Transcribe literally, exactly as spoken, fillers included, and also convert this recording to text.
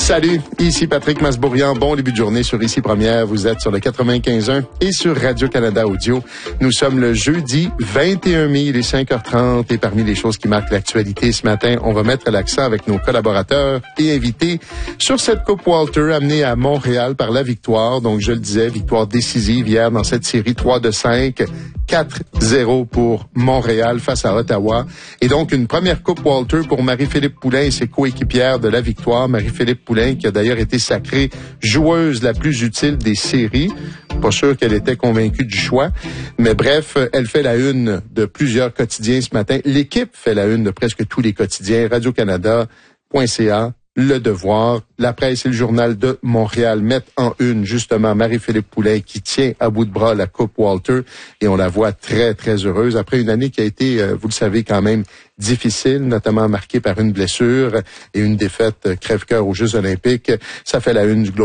Salut, ici Patrick Masbourian. Bon début de journée sur Ici Première. Vous êtes sur le quatre-vingt-quinze point un et sur Radio-Canada Audio. Nous sommes le jeudi vingt et un mai, il est cinq heures trente. Et parmi les choses qui marquent l'actualité ce matin, on va mettre l'accent avec nos collaborateurs et invités sur cette Coupe Walter amenée à Montréal par la victoire. Donc, je le disais, victoire décisive hier dans cette série trois de cinq. quatre zéro pour Montréal face à Ottawa. Et donc, une première Coupe Walter pour Marie-Philippe Poulin et ses coéquipières de la victoire. Marie-Philippe Poulin qui a d'ailleurs été sacrée joueuse la plus utile des séries. Pas sûr qu'elle était convaincue du choix. Mais bref, elle fait la une de plusieurs quotidiens ce matin. L'équipe fait la une de presque tous les quotidiens. Radio-Canada point C A. Le Devoir, la presse et le journal de Montréal mettent en une justement Marie-Philippe Poulin qui tient à bout de bras la Coupe Walter et on la voit très, très heureuse après une année qui a été, euh, vous le savez, quand même difficile, notamment marquée par une blessure et une défaite crève-cœur aux Jeux olympiques. Ça fait la une du Globe